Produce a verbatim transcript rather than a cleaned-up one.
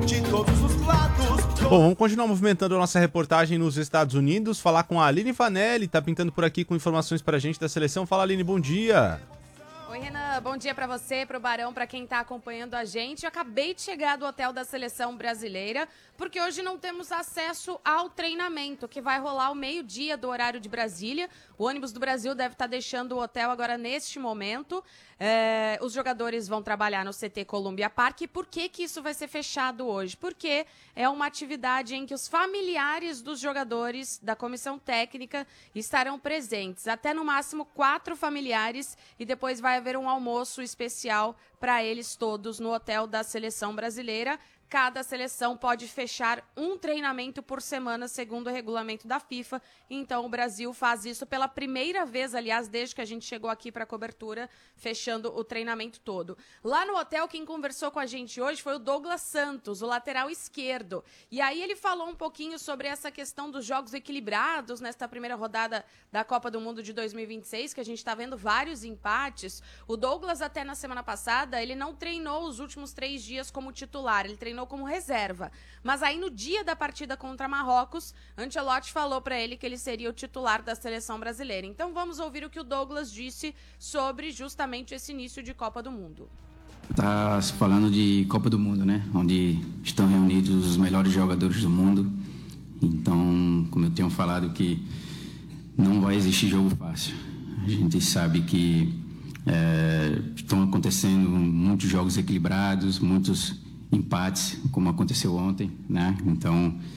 de todos os lados. Bom, vamos continuar movimentando a nossa reportagem nos Estados Unidos, falar com a Aline Fanelli, tá pintando por aqui com informações pra gente da seleção. Fala, Aline, bom dia. Oi, Renan, bom dia pra você, pro Barão, pra quem tá acompanhando a gente. Eu acabei de chegar do hotel da seleção brasileira, porque hoje não temos acesso ao treinamento, que vai rolar ao meio-dia do horário de Brasília. O ônibus do Brasil deve estar deixando o hotel agora neste momento. É, os jogadores vão trabalhar no C T Columbia Park. E por que que isso vai ser fechado hoje? Porque é uma atividade em que os familiares dos jogadores da comissão técnica estarão presentes. Até no máximo quatro familiares, e depois vai haver um almoço especial para eles todos no hotel da seleção brasileira. Cada seleção pode fechar um treinamento por semana, segundo o regulamento da FIFA. Então, o Brasil faz isso pela primeira vez, aliás, desde que a gente chegou aqui para a cobertura, fechando o treinamento todo. Lá no hotel, quem conversou com a gente hoje foi o Douglas Santos, o lateral esquerdo. E aí ele falou um pouquinho sobre essa questão dos jogos equilibrados nesta primeira rodada da Copa do Mundo de dois mil e vinte e seis, que a gente está vendo vários empates. O Douglas, até na semana passada, ele não treinou os últimos três dias como titular, ele treinou como reserva. Mas aí no dia da partida contra Marrocos, Ancelotti falou para ele que ele seria o titular da seleção brasileira. Então vamos ouvir o que o Douglas disse sobre justamente esse início de Copa do Mundo. Tá se falando de Copa do Mundo, né? Onde estão reunidos os melhores jogadores do mundo. Então, como eu tenho falado, que não vai existir jogo fácil. A gente sabe que é, estão acontecendo muitos jogos equilibrados, muitos empates, como aconteceu ontem, né? Então,